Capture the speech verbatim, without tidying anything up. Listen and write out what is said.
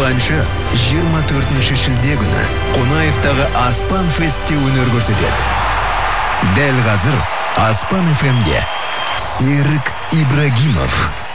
әнші жиырма төртінші шілде күні Қонаевтағы Аспан фестте өнер көрсетеді. Дәл қазір Аспан эф эмде Серік Ибрагимов.